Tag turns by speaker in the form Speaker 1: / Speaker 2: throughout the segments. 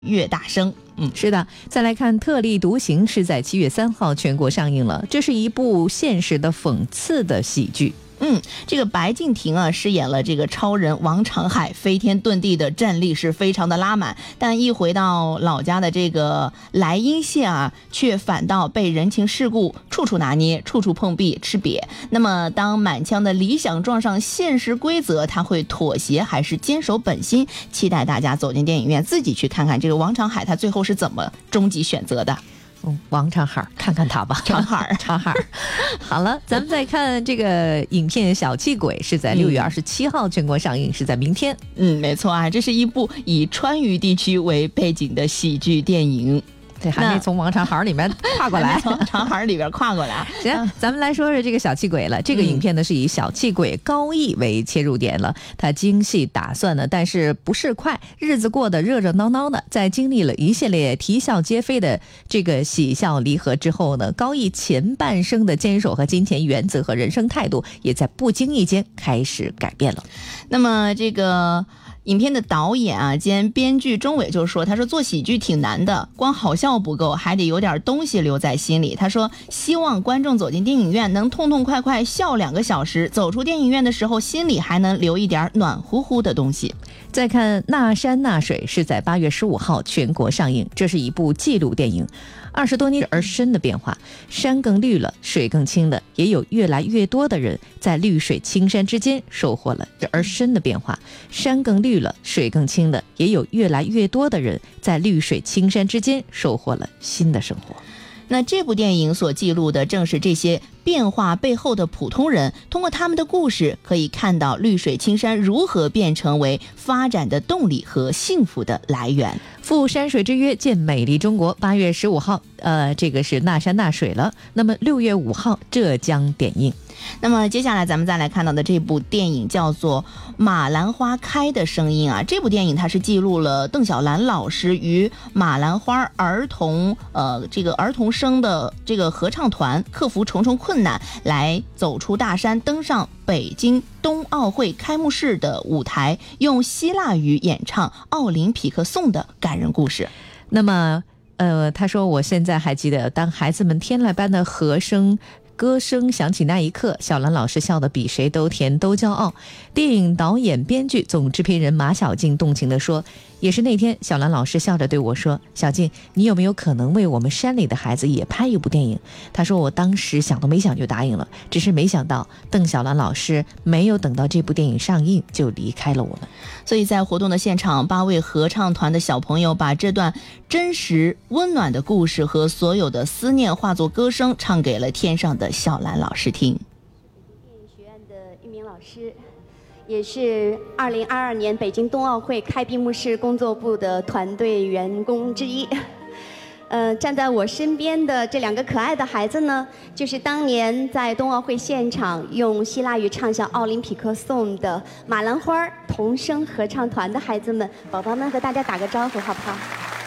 Speaker 1: 越大声。
Speaker 2: 是的。再来看《特立独行》是在7月3号全国上映了，这是一部现实的讽刺的喜剧。
Speaker 1: 这个白敬亭啊饰演了这个超人王长海，飞天遁地的战力是非常的拉满，但一回到老家的这个莱茵县啊，却反倒被人情世故处处拿捏，处处碰壁吃瘪。那么当满腔的理想撞上现实规则，他会妥协还是坚守本心？期待大家走进电影院自己去看看这个王长海他最后是怎么终极选择的。
Speaker 2: 王长海，看看他吧。
Speaker 1: 长海。
Speaker 2: 好了，咱们再看这个影片《小气鬼》是在6月27号全国上映，是在明天。
Speaker 1: 没错啊，这是一部以川渝地区为背景的喜剧电影。
Speaker 2: 这还没从王长海里面跨过来，
Speaker 1: 从长海里边跨过来。
Speaker 2: 行，咱们来说说这个小气鬼了。这个影片呢是以小气鬼高义为切入点了，他精细打算呢，但是不是快，日子过得热热闹闹的。在经历了一系列啼笑皆非的这个喜笑离合之后呢，高义前半生的坚守和金钱原则和人生态度，也在不经意间开始改变了。
Speaker 1: 那么这个影片的导演啊兼编剧钟伟就说，他说做喜剧挺难的，光好笑不够，还得有点东西留在心里。他说希望观众走进电影院能痛痛快快笑2个小时，走出电影院的时候心里还能留一点暖乎乎的东西。
Speaker 2: 再看《那山那水》是在8月15号全国上映，这是一部纪录电影。20多年而深的变化，山更绿了，水更清了，也有越来越多的人在绿水青山之间收获了而深的变化。山更绿了，水更清了，也有越来越多的人在绿水青山之间收获了新的生活。
Speaker 1: 那这部电影所记录的正是这些变化背后的普通人，通过他们的故事可以看到绿水青山如何变成为发展的动力和幸福的来源。
Speaker 2: 赴山水之约见美丽中国，8月15号这个是那山那水了。那么6月5号浙江点映。
Speaker 1: 那么接下来咱们再来看到的这部电影叫做《马兰花开的声音》啊，这部电影它是记录了邓小兰老师与马兰花儿童生的这个合唱团克服重重困难，来走出大山，登上北京冬奥会开幕式的舞台，用希腊语演唱奥林匹克颂的感人故事。
Speaker 2: 那么他说我现在还记得，当孩子们天籁般的歌声响起那一刻，小兰老师笑得比谁都甜都骄傲。电影导演编剧总制片人马小静动情地说，也是那天小兰老师笑着对我说，小静，你有没有可能为我们山里的孩子也拍一部电影？他说我当时想都没想就答应了，只是没想到邓小兰老师没有等到这部电影上映就离开了我们。
Speaker 1: 所以在活动的现场，8位合唱团的小朋友把这段真实温暖的故事和所有的思念化作歌声，唱给了天上的小兰老师听。
Speaker 3: 电影学院的一名老师，也是2022年北京冬奥会开闭幕式工作部的团队员工之一。站在我身边的这2个可爱的孩子呢，就是当年在冬奥会现场用希腊语唱响奥林匹克颂的马兰花童声合唱团的孩子们。宝宝们和大家打个招呼好不好？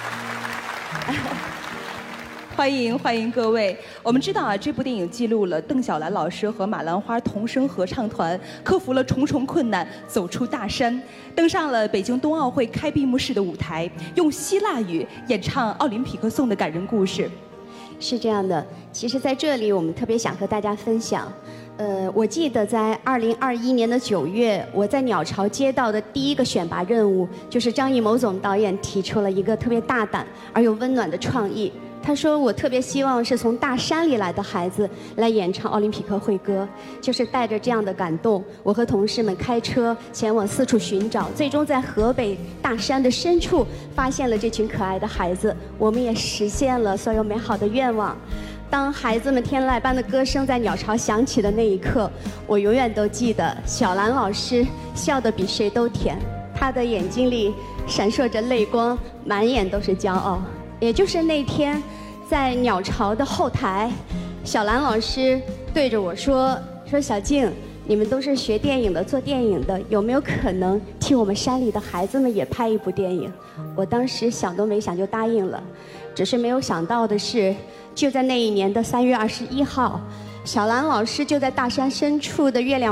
Speaker 4: 欢迎各位！我们知道啊，这部电影记录了邓小兰老师和马兰花童声合唱团克服了重重困难，走出大山，登上了北京冬奥会开闭幕式的舞台，用希腊语演唱奥林匹克颂的感人故事。
Speaker 3: 是这样的，其实在这里我们特别想和大家分享。我记得在2021年的9月，我在鸟巢接到的第一个选拔任务，就是张艺谋总导演提出了一个特别大胆而又温暖的创意。他说我特别希望是从大山里来的孩子来演唱奥林匹克会歌，就是带着这样的感动，我和同事们开车前往四处寻找，最终在河北大山的深处发现了这群可爱的孩子，我们也实现了所有美好的愿望。当孩子们天籁般的歌声在鸟巢响起的那一刻，我永远都记得小兰老师笑得比谁都甜，她的眼睛里闪烁着泪光，满眼都是骄傲。也就是那天在鸟巢的后台，小兰老师对着我说小静，你们都是学电影的做电影的，有没有可能替我们山里的孩子们也拍一部电影？我当时想都没想就答应了，只是没有想到的是，就在那一年的3月21号，小兰老师就在大山深处的月亮